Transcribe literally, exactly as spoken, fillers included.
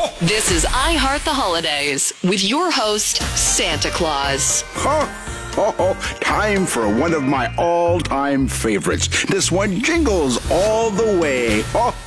This is I Heart the Holidays with your host, Santa Claus. Oh, oh, oh, time for one of my all-time favorites. This one jingles all the way. Oh,